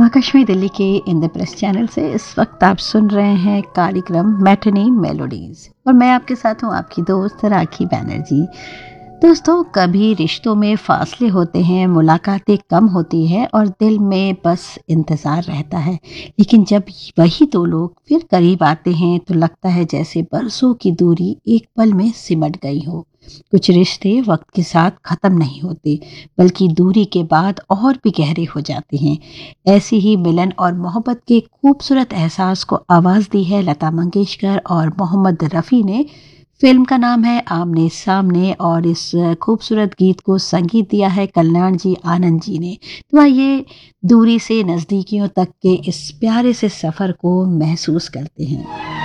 आकाशवाणी दिल्ली के इंद्रप्रस्थ चैनल से इस वक्त आप सुन रहे हैं कार्यक्रम मैटिनी मेलोडीज और मैं आपके साथ हूं आपकी दोस्त राखी बैनर्जी। दोस्तों, कभी रिश्तों में फासले होते हैं, मुलाकातें कम होती है और दिल में बस इंतज़ार रहता है। लेकिन जब वही दो लोग फिर करीब आते हैं तो लगता है जैसे बरसों की दूरी एक पल में सिमट गई हो। कुछ रिश्ते वक्त के साथ ख़त्म नहीं होते, बल्कि दूरी के बाद और भी गहरे हो जाते हैं। ऐसी ही मिलन और मोहब्बत के खूबसूरत एहसास को आवाज़ दी है लता मंगेशकर और मोहम्मद रफ़ी ने। फिल्म का नाम है आमने सामने और इस खूबसूरत गीत को संगीत दिया है कल्याण जी आनंद जी ने। तो आइए दूरी से नज़दीकियों तक के इस प्यारे से सफ़र को महसूस करते हैं।